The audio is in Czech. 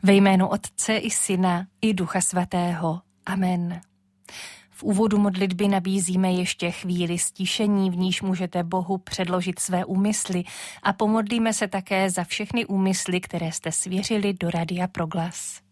Ve jménu Otce i Syna i Ducha Svatého. Amen. V úvodu modlitby nabízíme ještě chvíli stišení, v níž můžete Bohu předložit své úmysly a pomodlíme se také za všechny úmysly, které jste svěřili do Radia Proglas.